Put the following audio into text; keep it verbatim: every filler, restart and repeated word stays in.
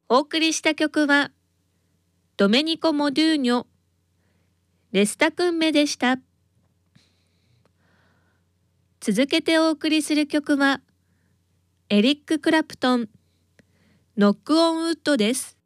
お送りした曲はドメニコ・モドゥーニョ、レスタクンメでした。続けてお送りする曲はエリック・クラプトン、ノックオンウッドです。